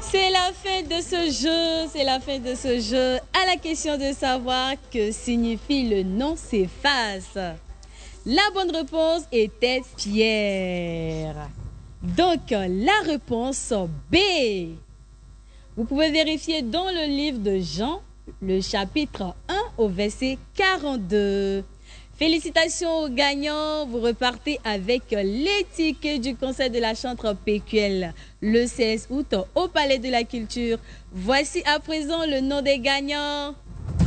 C'est la fin de ce jeu, c'est la fin de ce jeu. À la question de savoir que signifie le nom s'efface. La bonne réponse était Pierre. Donc, la réponse B. Vous pouvez vérifier dans le livre de Jean, le chapitre 1 au verset 42. Félicitations aux gagnants, vous repartez avec les tickets du concert de la chantre PQL le 16 août au Palais de la Culture. Voici à présent le nom des gagnants.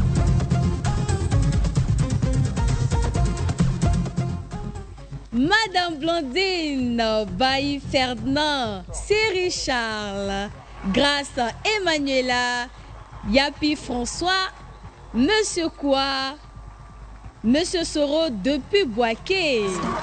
Madame Blandine, Bailly Ferdinand, Céry Charles, Grâce Emmanuela, Yapi François, Monsieur Quoi, Monsieur Soro depuis Boaké.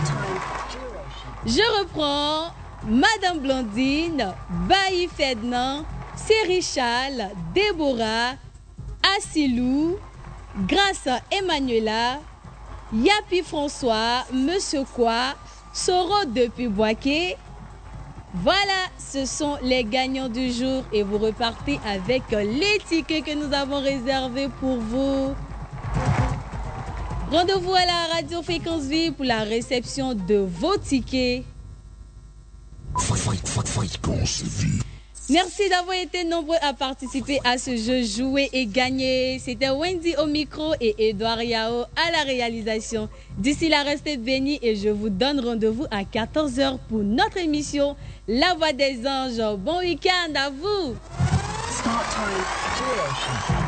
Je reprends. Madame Blandine, Bailly Ferdinand, Céry Charles, Déborah, Assilou, Grâce Emmanuela, Yapi François, Monsieur Quoi, Soro depuis Boaké. Voilà, ce sont les gagnants du jour et vous repartez avec les tickets que nous avons réservés pour vous. Rendez-vous à la radio Fréquence Vie pour la réception de vos tickets. Merci d'avoir été nombreux à participer à ce jeu Jouer et Gagner. C'était Wendy au micro et Edouard Yao à la réalisation. D'ici là, restez bénis et je vous donne rendez-vous à 14h pour notre émission La Voix des Anges. Bon week-end à vous. Start time.